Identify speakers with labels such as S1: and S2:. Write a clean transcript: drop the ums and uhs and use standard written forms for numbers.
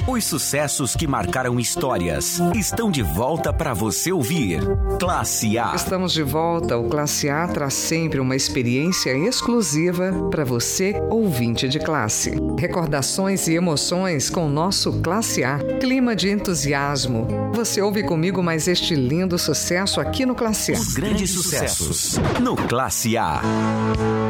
S1: Os sucessos que marcaram histórias estão de volta para você ouvir. Classe A.
S2: Estamos de volta. O Classe A traz sempre uma experiência exclusiva para você, ouvinte de classe. Recordações e emoções com o nosso Classe A. Clima de entusiasmo. Você ouve comigo mais este lindo sucesso aqui no Classe A.
S1: Os grandes sucessos no Classe A.